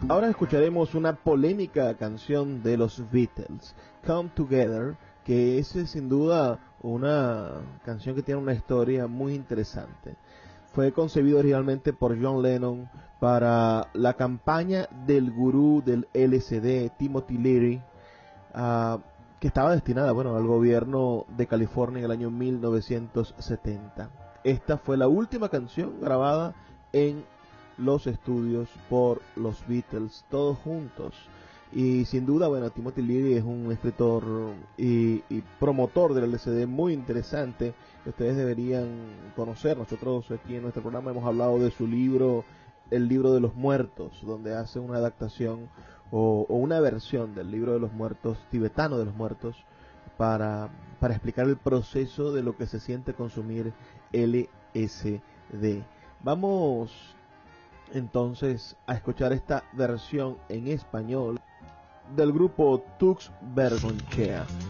Ahora escucharemos una polémica canción de los Beatles, Come Together, que es sin duda una canción que tiene una historia muy interesante. Fue concebido originalmente por John Lennon para la campaña del gurú del LSD, Timothy Leary, que estaba destinada, al gobierno de California en el año 1970. Esta fue la última canción grabada en los estudios por los Beatles, todos juntos. Y sin duda, Timothy Leary es un escritor y promotor del LSD muy interesante que ustedes deberían conocer. Nosotros aquí en nuestro programa hemos hablado de su libro, El libro de los muertos, donde hace una adaptación o una versión del libro de los muertos, tibetano de los muertos, para explicar el proceso de lo que se siente consumir LSD. Vamos entonces a escuchar esta versión en español del grupo Tux Bergonchea.